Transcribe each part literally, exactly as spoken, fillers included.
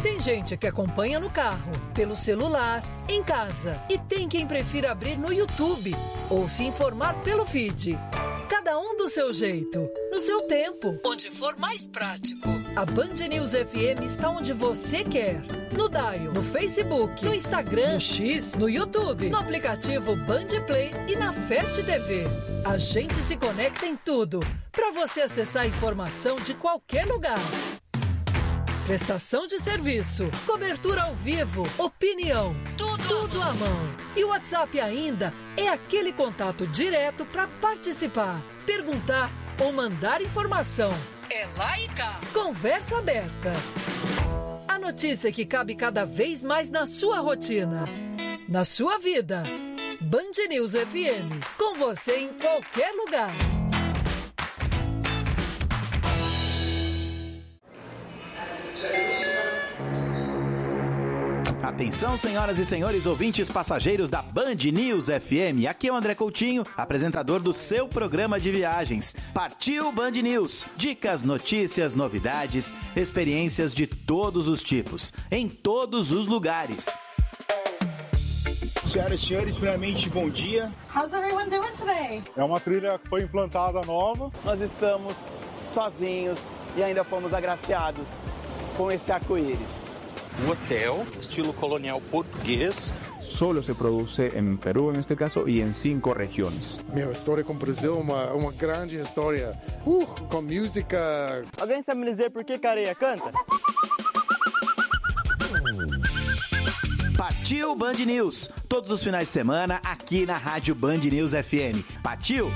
Tem gente que acompanha no carro, pelo celular, em casa. E tem quem prefira abrir no YouTube ou se informar pelo feed. Cada um do seu jeito, no seu tempo, onde for mais prático. A Band News F M está onde você quer. No Dial, no Facebook, no Instagram, no X, no YouTube, no aplicativo Band Play e na Fast T V. A gente se conecta em tudo, para você acessar a informação de qualquer lugar. Prestação de serviço, cobertura ao vivo, opinião, tudo, tudo à mão. E o WhatsApp ainda é aquele contato direto para participar, perguntar ou mandar informação. É lá e cá. Conversa aberta. A notícia que cabe cada vez mais na sua rotina, na sua vida. Band News F M, com você em qualquer lugar. Atenção, senhoras e senhores ouvintes passageiros da Band News F M. Aqui é o André Coutinho, apresentador do seu programa de viagens. Partiu Band News. Dicas, notícias, novidades, experiências de todos os tipos, em todos os lugares. Senhoras e senhores, primeiramente, bom dia. How's everyone doing today? É uma trilha que foi implantada nova. Nós estamos sozinhos e ainda fomos agraciados com esse arco-íris. Um hotel, estilo colonial português. Solo se produce em Peru, neste caso, e em cinco regiões. Meu, a história com o Brasil é uma, uma grande história. Uh, com música. Alguém sabe me dizer por que Careia canta? Partiu Band News. Todos os finais de semana, aqui na Rádio Band News F M. Partiu!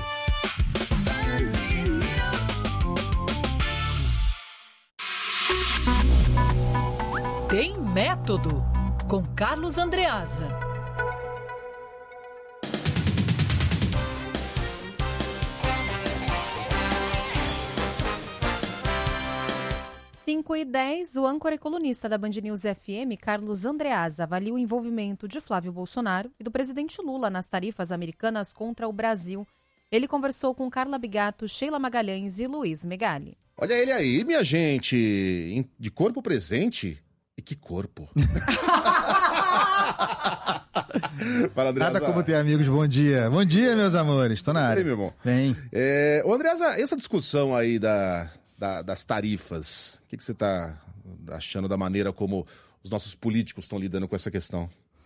Tem Método, com Carlos Andreasa. cinco e dez, o âncora e colunista da Band News F M, Carlos Andreasa, avalia o envolvimento de Flávio Bolsonaro e do presidente Lula nas tarifas americanas contra o Brasil. Ele conversou com Carla Bigato, Sheila Magalhães e Luiz Megali. Olha ele aí, minha gente, de corpo presente. E que corpo! Fala, Andreasa. Nada como ter amigos, bom dia. Bom dia, meus amores, tô na área. E aí, meu irmão? Vem. É, ô, Andreasa, essa discussão aí da, da, das tarifas, o que, que você tá achando da maneira como os nossos políticos estão lidando com essa questão?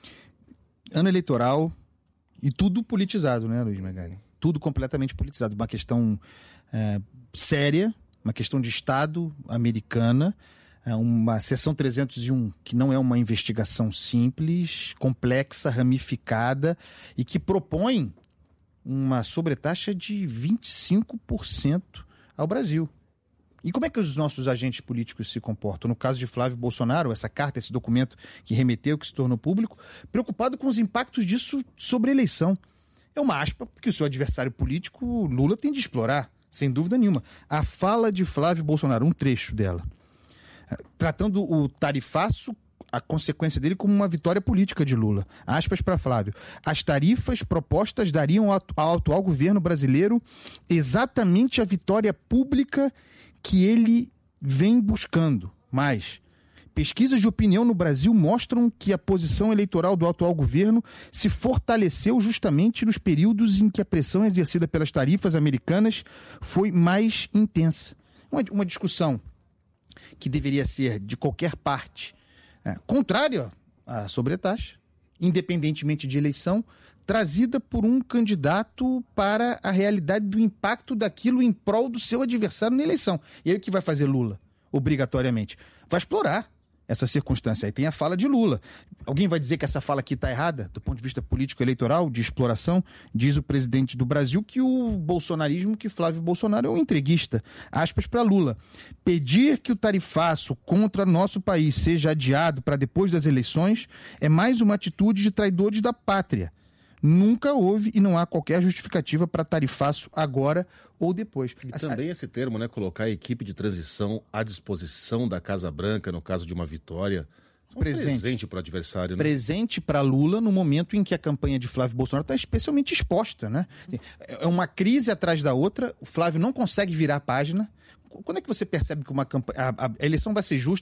Ano eleitoral e tudo politizado, né, Luiz Megali? Tudo completamente politizado. Uma questão é, séria, uma questão de Estado americana, uma seção trezentos e um que não é uma investigação simples, complexa, ramificada e que propõe uma sobretaxa de vinte e cinco por cento ao Brasil. E como é que os nossos agentes políticos se comportam? No caso de Flávio Bolsonaro, essa carta, esse documento que remeteu, que se tornou público, preocupado com os impactos disso sobre a eleição. É uma aspa que o seu adversário político, Lula, tem de explorar, sem dúvida nenhuma. A fala de Flávio Bolsonaro, um trecho dela, tratando o tarifaço, a consequência dele, como uma vitória política de Lula. Aspas para Flávio. As tarifas propostas dariam ao atual governo brasileiro exatamente a vitória pública que ele vem buscando. Mas pesquisas de opinião no Brasil mostram que a posição eleitoral do atual governo se fortaleceu justamente nos períodos em que a pressão exercida pelas tarifas americanas foi mais intensa. Uma, uma discussão que deveria ser de qualquer parte é, contrária à sobretaxa, independentemente de eleição, trazida por um candidato para a realidade do impacto daquilo em prol do seu adversário na eleição. E aí o que vai fazer Lula, obrigatoriamente? Vai explorar essa circunstância. Aí tem a fala de Lula. Alguém vai dizer que essa fala aqui está errada, do ponto de vista político-eleitoral, de exploração? Diz o presidente do Brasil que o bolsonarismo, que Flávio Bolsonaro é um entreguista. Aspas para Lula. Pedir que o tarifaço contra nosso país seja adiado para depois das eleições é mais uma atitude de traidores da pátria. Nunca houve e não há qualquer justificativa para tarifaço agora ou depois. E também esse termo, né? Colocar a equipe de transição à disposição da Casa Branca no caso de uma vitória. Um presente, presente para o adversário, né? Presente para Lula no momento em que a campanha de Flávio Bolsonaro está especialmente exposta, né? É uma crise atrás da outra. O Flávio não consegue virar a página. Quando é que você percebe que uma campanha, a, a eleição vai ser justa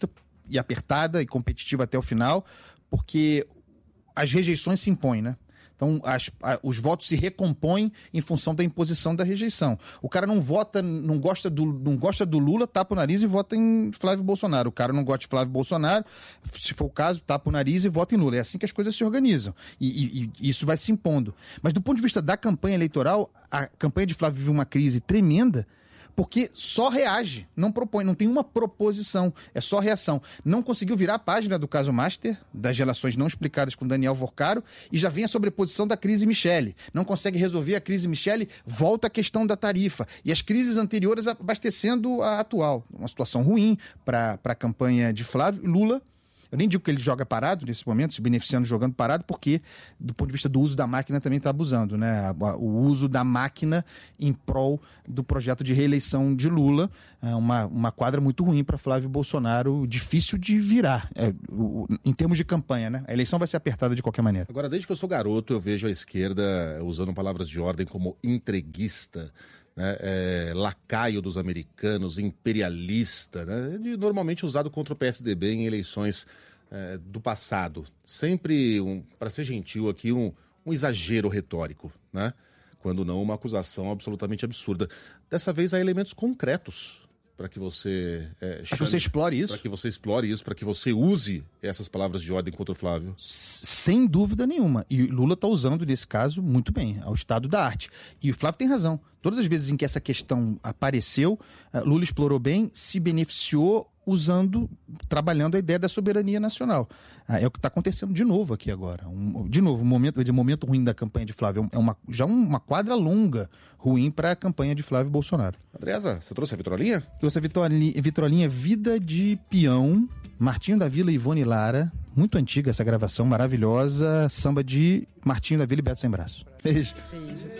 e apertada e competitiva até o final, porque as rejeições se impõem, né? Então, as, a, os votos se recompõem em função da imposição da rejeição. O cara não vota, não gosta do, não gosta do Lula, tapa o nariz e vota em Flávio Bolsonaro. O cara não gosta de Flávio Bolsonaro, se for o caso, tapa o nariz e vota em Lula. É assim que as coisas se organizam. E, e, e isso vai se impondo. Mas do ponto de vista da campanha eleitoral, a campanha de Flávio vive uma crise tremenda, porque só reage, não propõe, não tem uma proposição, é só reação. Não conseguiu virar a página do caso Master, das relações não explicadas com Daniel Vorcaro, e já vem a sobreposição da crise Michele. Não consegue resolver a crise Michele, volta a questão da tarifa. E as crises anteriores abastecendo a atual. Uma situação ruim para a campanha de Flávio. Lula, eu nem digo que ele joga parado nesse momento, se beneficiando jogando parado, porque do ponto de vista do uso da máquina também está abusando, né? O uso da máquina em prol do projeto de reeleição de Lula, é uma, uma quadra muito ruim para Flávio Bolsonaro, difícil de virar, é, o, em termos de campanha, né? A eleição vai ser apertada de qualquer maneira. Agora, desde que eu sou garoto, eu vejo a esquerda usando palavras de ordem como entreguista, né, é, lacaio dos americanos, imperialista, né, de, normalmente usado contra o P S D B em eleições é, do passado. Sempre, um, para ser gentil aqui, um, um exagero retórico, né, quando não uma acusação absolutamente absurda. Dessa vez há elementos concretos para que você é, para que você explore isso, para que você explore isso, para que você use essas palavras de ordem contra o Flávio. Sem dúvida nenhuma. E Lula está usando nesse caso muito bem, ao estado da arte. E o Flávio tem razão. Todas as vezes em que essa questão apareceu, Lula explorou bem, se beneficiou usando, trabalhando a ideia da soberania nacional. É o que está acontecendo de novo aqui agora. Um, de novo, um momento, um momento ruim da campanha de Flávio. É uma, já uma quadra longa ruim para a campanha de Flávio Bolsonaro. Andreasa, você trouxe a vitrolinha? Trouxe a vitrolinha, vitrolinha Vida de Peão, Martinho da Vila e Ivone Lara. Muito antiga essa gravação, maravilhosa. Samba de Martinho da Vila e Beto Sem Braço. Beijo. Beijo.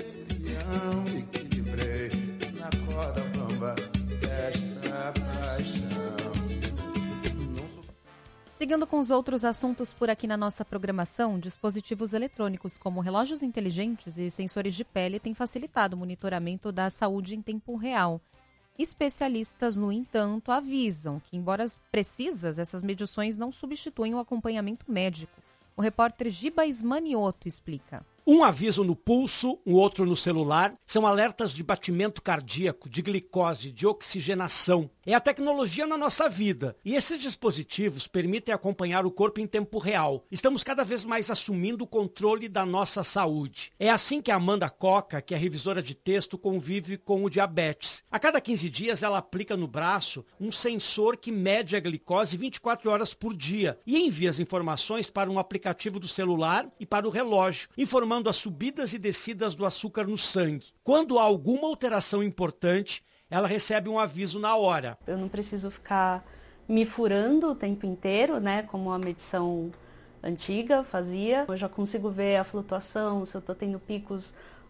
Seguindo com os outros assuntos por aqui na nossa programação, dispositivos eletrônicos como relógios inteligentes e sensores de pele têm facilitado o monitoramento da saúde em tempo real. Especialistas, no entanto, avisam que, embora precisas, essas medições não substituem o acompanhamento médico. O repórter Giba Ismanioto explica. Um aviso no pulso, um outro no celular, são alertas de batimento cardíaco, de glicose, de oxigenação. É a tecnologia na nossa vida e esses dispositivos permitem acompanhar o corpo em tempo real. Estamos cada vez mais assumindo o controle da nossa saúde. É assim que a Amanda Coca, que é revisora de texto, convive com o diabetes. A cada quinze dias ela aplica no braço um sensor que mede a glicose vinte e quatro horas por dia e envia as informações para um aplicativo do celular e para o relógio, informando as subidas e descidas do açúcar no sangue. Quando há alguma alteração importante, ela recebe um aviso na hora. Eu não preciso ficar me furando o tempo inteiro, né, como a medição antiga fazia. Eu já consigo ver a flutuação, se eu estou tendo picos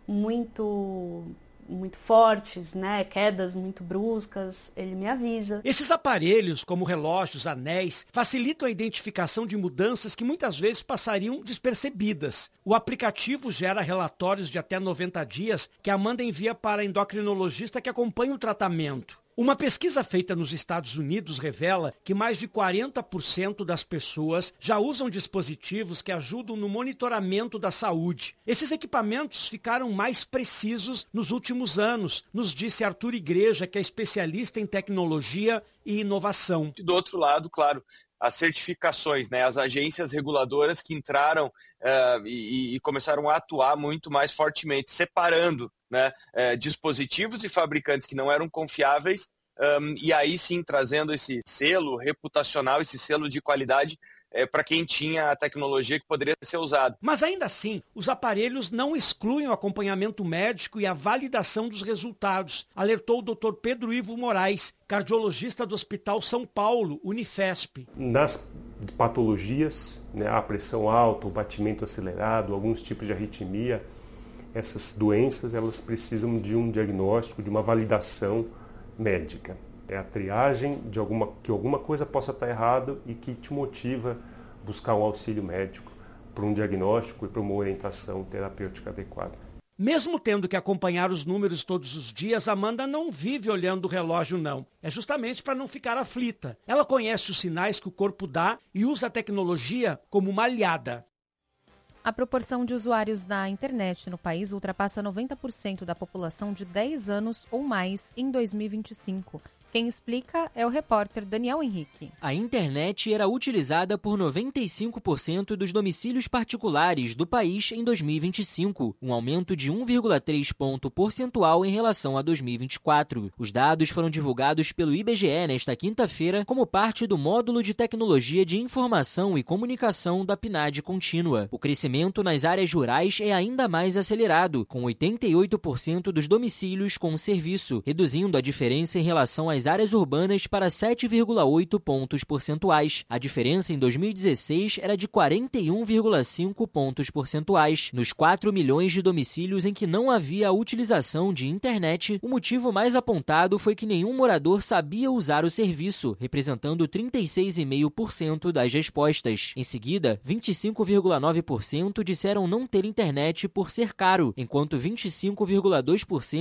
muito... muito fortes, né, quedas muito bruscas, ele me avisa. Esses aparelhos, como relógios, anéis, facilitam a identificação de mudanças que muitas vezes passariam despercebidas. O aplicativo gera relatórios de até noventa dias que a Amanda envia para a endocrinologista que acompanha o tratamento. Uma pesquisa feita nos Estados Unidos revela que mais de quarenta por cento das pessoas já usam dispositivos que ajudam no monitoramento da saúde. Esses equipamentos ficaram mais precisos nos últimos anos, nos disse Arthur Igreja, que é especialista em tecnologia e inovação. Do outro lado, claro, as certificações, né, as agências reguladoras que entraram uh, e, e começaram a atuar muito mais fortemente, separando, né, uh, dispositivos e fabricantes que não eram confiáveis, um, e aí sim trazendo esse selo reputacional, esse selo de qualidade é, para quem tinha a tecnologia que poderia ser usada. Mas ainda assim, os aparelhos não excluem o acompanhamento médico e a validação dos resultados, alertou o doutor Pedro Ivo Moraes, cardiologista do Hospital São Paulo, Unifesp. Nas patologias, né, a pressão alta, o batimento acelerado, alguns tipos de arritmia, essas doenças elas precisam de um diagnóstico, de uma validação médica. É a triagem de alguma, que alguma coisa possa estar errado e que te motiva buscar um auxílio médico para um diagnóstico e para uma orientação terapêutica adequada. Mesmo tendo que acompanhar os números todos os dias, Amanda não vive olhando o relógio, não. É justamente para não ficar aflita. Ela conhece os sinais que o corpo dá e usa a tecnologia como uma aliada. A proporção de usuários da internet no país ultrapassa noventa por cento da população de dez anos ou mais em dois mil e vinte e cinco. Quem explica é o repórter Daniel Henrique. A internet era utilizada por noventa e cinco por cento dos domicílios particulares do país em dois mil e vinte e cinco, um aumento de um vírgula três ponto percentual em relação a dois mil e vinte e quatro. Os dados foram divulgados pelo I B G E nesta quinta-feira como parte do Módulo de Tecnologia de Informação e Comunicação da P N A D contínua. O crescimento nas áreas rurais é ainda mais acelerado, com oitenta e oito por cento dos domicílios com serviço, reduzindo a diferença em relação às áreas urbanas para sete vírgula oito pontos percentuais. A diferença em dois mil e dezesseis era de quarenta e um vírgula cinco pontos percentuais. Nos quatro milhões de domicílios em que não havia a utilização de internet, o motivo mais apontado foi que nenhum morador sabia usar o serviço, representando trinta e seis vírgula cinco por cento das respostas. Em seguida, vinte e cinco vírgula nove por cento disseram não ter internet por ser caro, enquanto vinte e cinco vírgula dois por cento